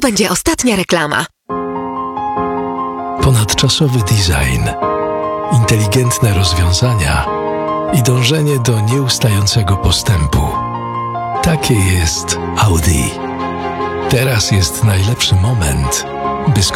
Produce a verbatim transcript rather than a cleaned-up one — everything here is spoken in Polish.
będzie ostatnia reklama. Ponadczasowy design, inteligentne rozwiązania i dążenie do nieustającego postępu. Takie jest Audi. Teraz jest najlepszy moment, by